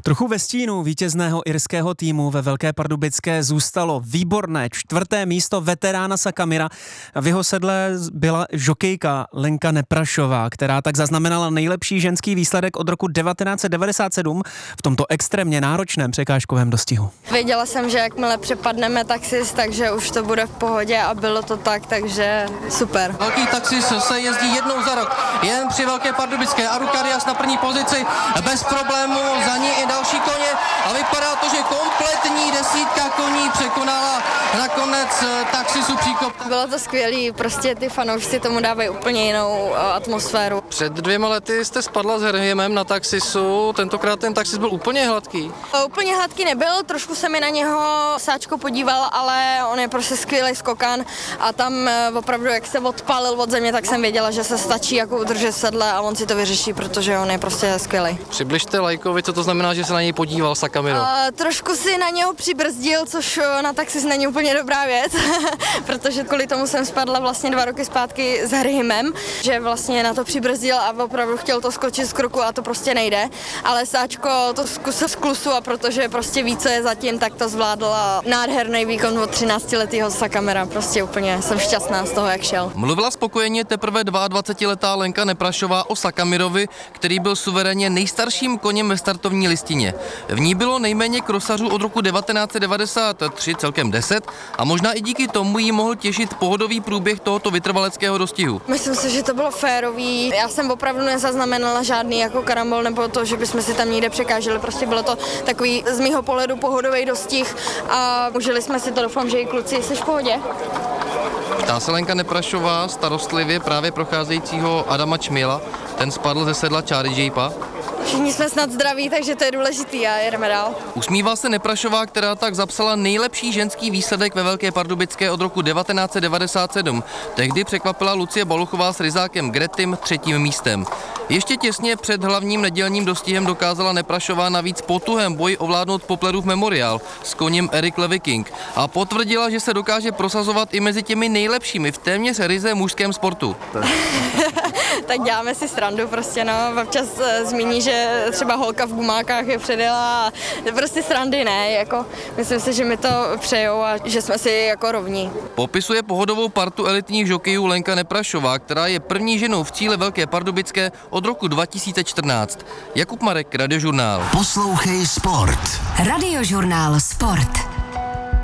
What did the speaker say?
Trochu ve stínu vítězného irského týmu ve Velké Pardubické zůstalo výborné 4. místo veterána Sakamira. V jeho sedle byla žokejka Lenka Neprašová, která tak zaznamenala nejlepší ženský výsledek od roku 1997 v tomto extrémně náročném překážkovém dostihu. Věděla jsem, že jakmile přepadneme taxis, takže už to bude v pohodě a bylo to tak, takže super. Velký taxis se jezdí jednou za rok, jen při Velké Pardubické. Arukarias na první pozici, bez problémů, za ní i další koně a vypadá to, že kompletní desítka koní překonala nakonec taxisu příkop. Bylo to skvělý, prostě ty fanoušci tomu dávají úplně jinou atmosféru. Před 2 lety jste spadla s Herhimem na taxisu, tentokrát ten taxis byl úplně hladký. Úplně hladký nebyl, trošku se mi na něho Sáčko podíval, ale on je prostě skvělý skokan a tam opravdu, jak se odpálil od země, tak jsem věděla, že se stačí jako udržet sedle a on si to vyřeší, protože on je prostě skvělý. Přibližte lajkovi, co to znamená, že se na něj podíval Sakamiro. Trošku si na něho přibrzdil, což na taxis není úplně dobrá věc, protože kvůli tomu jsem spadla vlastně 2 roky zpátky s Herhimem, že vlastně na to přibrzdil a opravdu chtěl to skočit z kroku a to prostě nejde, ale Sáčko to zkusil z klusu a protože prostě ví, co je zatím, tak to zvládl a nádherný výkon od 13letého Sakamira, prostě úplně jsem šťastná z toho, jak šel. Mluvila spokojeně teprve 22letá Lenka Neprašová o Sakamirovi, který byl suverénně nejstarším koněm ve startovní listině. V ní bylo nejméně krosařů od roku 1993, celkem 10, a možná i díky tomu jí mohl těšit pohodový průběh tohoto vytrvaleckého dostihu. Myslím si, že to bylo férový. Já jsem opravdu nezaznamenala žádný jako karambol nebo to, že bychom si tam někde překáželi. Prostě bylo to takový z mýho pohledu pohodový dostih a užili jsme si to, doufám, že i kluci, jsi v pohodě? Ptá se Lenka Neprašová starostlivě právě procházejícího Adama Čmila, ten spadl ze sedla Charlie Japea. Všichni jsme snad zdraví, takže to je důležitý a jedeme dál. Usmívá se Neprašová, která tak zapsala nejlepší ženský výsledek ve Velké Pardubické od roku 1997. Tehdy překvapila Lucie Baluchová s ryzákem Gretym 3. místem. Ještě těsně před hlavním nedělním dostihem dokázala Neprašová navíc po tuhém boji ovládnout Poplerův Memoriál s koněm Eric Levy King a potvrdila, že se dokáže prosazovat i mezi těmi nejlepšími v téměř ryze mužském sportu. Tak děláme si srandu prostě, no, občas zmíní, že třeba holka v gumákách je předjela a prostě srandy ne, jako myslím si, že mi to přejou a že jsme si jako rovní. Popisuje pohodovou partu elitních žokejů Lenka Neprašová, která je první ženou v cíle Velké Pardubické od roku 2014. Jakub Marek, Radiožurnál. Poslouchej sport. Radiožurnál Sport.